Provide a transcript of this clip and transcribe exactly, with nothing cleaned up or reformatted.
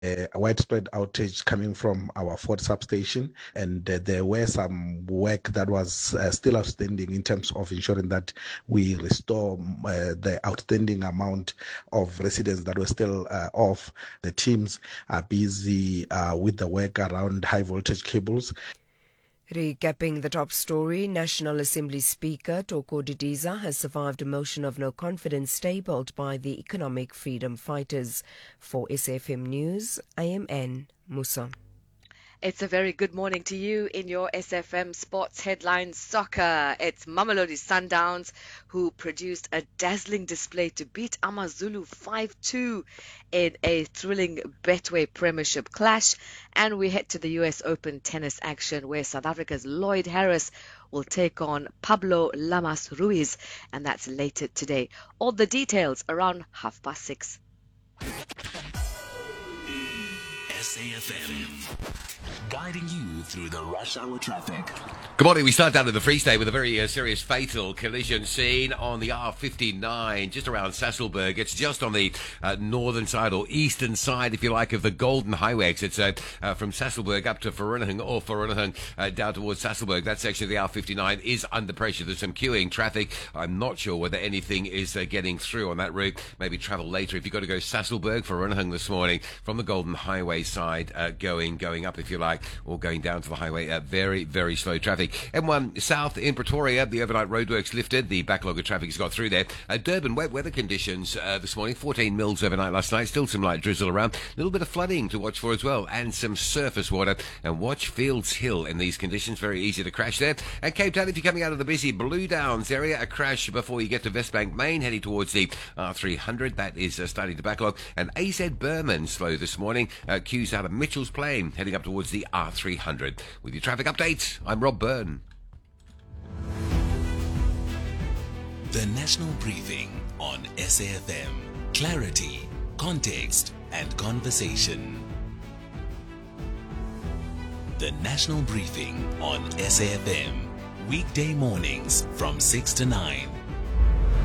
a widespread outage coming from our Ford substation, and uh, there were some work that was uh, still outstanding in terms of ensuring that we restore uh, the outstanding amount of residents that were still uh, off. The teams are busy uh, with the work around high voltage cables. Recapping the top story, National Assembly Speaker Toko Didiza has survived a motion of no confidence tabled by the Economic Freedom Fighters. For S A F M News, I am Anne Musa. It's a very good morning to you in your S F M Sports Headlines Soccer. It's Mamelodi Sundowns who produced a dazzling display to beat AmaZulu five two in a thrilling Betway Premiership clash. And we head to the U S Open tennis action where South Africa's Lloyd Harris will take on Pablo Lamas Ruiz, and that's later today. All the details around half past six. S A F M, guiding you through the rush hour traffic. Good morning. We start down in the Free State with a very uh, serious fatal collision seen on the R fifty-nine just around Sasolburg. It's just on the uh, northern side or eastern side, if you like, of the Golden Highway exit. So uh, from Sasolburg up to Vereeniging or Vereeniging uh, down towards Sasolburg, that section of the R fifty-nine is under pressure. There's some queuing traffic. I'm not sure whether anything is uh, getting through on that route. Maybe travel later if you've got to go Sasolburg, Vereeniging this morning from the Golden Highway side uh, going going up, if you like, or going down to the highway. Uh, very, very slow traffic. M one south in Pretoria, the overnight roadworks lifted. The backlog of traffic has got through there. Uh, Durban, wet weather conditions uh, this morning. fourteen mils overnight last night. Still some light drizzle around. A little bit of flooding to watch for as well, and some surface water. And watch Fields Hill in these conditions. Very easy to crash there. And Cape Town, if you're coming out of the busy Blue Downs area, a crash before you get to Westbank Main, heading towards the R three hundred. That is uh, starting to backlog. And A Z Berman slow this morning. Uh, queues out of Mitchell's Plain, heading up towards the R three hundred. With your traffic update, I'm Rob Byrne. The National Briefing on S A F M. Clarity, context, and conversation. The National Briefing on S A F M. Weekday mornings from six to nine.